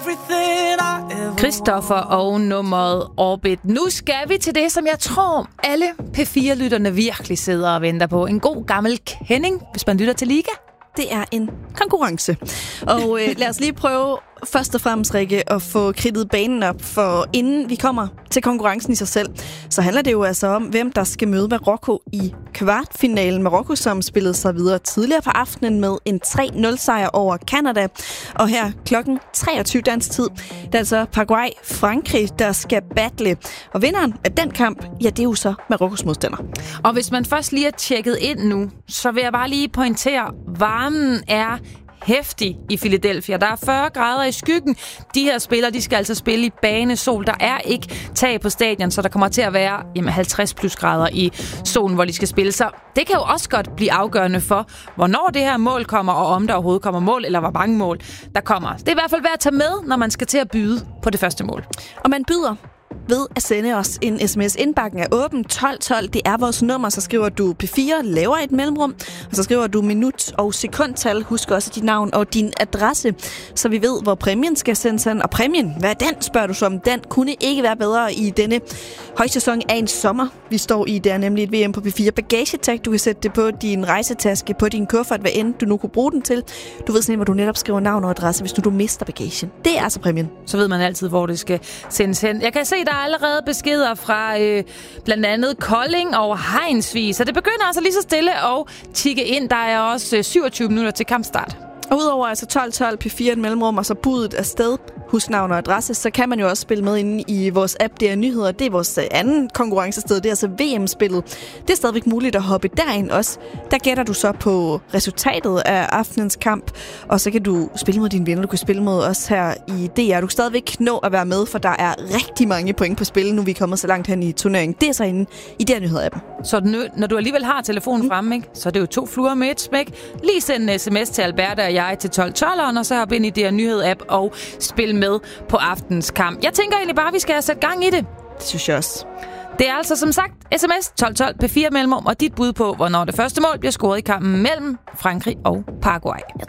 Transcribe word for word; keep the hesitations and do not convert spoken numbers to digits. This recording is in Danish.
Christoffer og nummeret Orbit. Nu skal vi til det, som jeg tror alle P fire lytterne virkelig sidder og venter på. En god gammel kending, hvis man lytter til Liga. Det er en konkurrence. Og øh, lad os lige prøve først og fremmest, Rikke, at få kridtet banen op, for inden vi kommer til konkurrencen i sig selv, så handler det jo altså om, hvem der skal møde Marokko i kvartfinalen. Marokko, som spillede sig videre tidligere på aftenen med en tre nul sejr over Canada. Og her klokken treogtyve dansk tid, det er altså Paraguay-Frankrig, der skal battle. Og vinderen af den kamp, ja, det er jo så Marokkos modstander. Og hvis man først lige er tjekket ind nu, så vil jeg bare lige pointere, varmen er heftig i Philadelphia. Der er fyrre grader i skyggen. De her spillere, de skal altså spille i banesol. Der er ikke tag på stadion, så der kommer til at være jamen, halvtreds plus grader i solen, hvor de skal spille. Så det kan jo også godt blive afgørende for, hvornår det her mål kommer, og om der overhovedet kommer mål, eller hvor mange mål der kommer. Det er i hvert fald værd at tage med, når man skal til at byde på det første mål. Og man byder ved at sende os en sms. Indbakken er åben tolv tolv. Det er vores nummer. Så skriver du P fire, laver et mellemrum, og så skriver du minut og sekundtal. Husk også dit navn og din adresse, så vi ved, hvor præmien skal sendes hen. Og præmien, hvad er den, spørger du som? Den kunne ikke være bedre i denne højsæson af en sommer, vi står i. Det er nemlig et V M på P fire bagagetag. Du kan sætte det på din rejsetaske, på din kuffert, hvad end du nu kunne bruge den til. Du ved sådan, hvor du netop skriver navn og adresse, hvis nu du mister bagagen. Det er altså præmien. Så ved man altid, hvor det skal sendes hen. Jeg kan se, der er allerede beskeder fra øh, blandt andet Kolding og Hejnsvig, så det begynder altså lige så stille at tikke ind. Der er også øh, syvogtyve minutter til kampstart. Og udover altså tolv tolv P fire et mellemrum og så budet afsted, husnavn og adresse, så kan man jo også spille med inde i vores app, det er nyheder. Det er vores anden konkurrencested, det er altså V M-spillet. Det er stadigvæk muligt at hoppe derind også. Der gætter du så på resultatet af aftenens kamp, og så kan du spille mod dine venner. Du kan spille mod os her i D R. Du kan stadigvæk nå at være med, for der er rigtig mange point på spil, nu vi er kommet så langt hen i turneringen. Det er så inde i D R Nyheder-appen. Så nu, når du alligevel har telefonen mm. fremme, ikke, så er det jo to fluer med et smæk. Lige send en sms til Alberta og jeg til tolv tolv, og så hop ind i D R Nyheder-app og spil med på aftens kamp. Jeg tænker egentlig bare, at vi skal have sat gang i det. Det synes jeg også. Det er altså som sagt sms tolv tolv P fire mellemrum og dit bud på, hvornår det første mål bliver scoret i kampen mellem Frankrig og Paraguay.